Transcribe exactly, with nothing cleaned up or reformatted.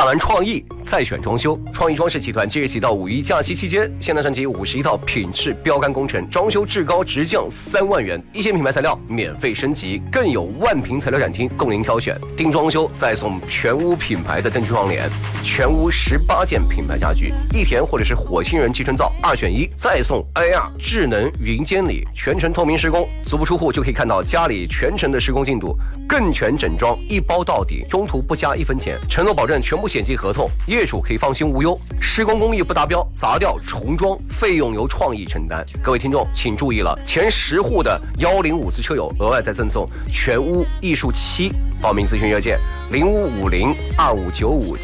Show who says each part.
Speaker 1: 看完创意再选装修。创意装饰集团即日起到五一假期期间，现代升级五十一套品质标杆工程，装修至高直降三万元，一线品牌材料免费升级，更有万平材料展厅供您挑选。定装修再送全屋品牌的灯具窗帘，全屋十八件品牌家具，益田或者是火星人集成灶二选一，再送 A R 智能云监理，全程透明施工，足不出户就可以看到家里全程的施工进度，更全整装一包到底，中途不加一分钱，承诺保证全部险金合同，业主可以放心无忧。施工工艺不达标，砸掉重装费用由创意承担。各位听众请注意了，前十户的幺零五次车友额外再赠送全屋艺术漆，报名咨询热线零五五零二五九五。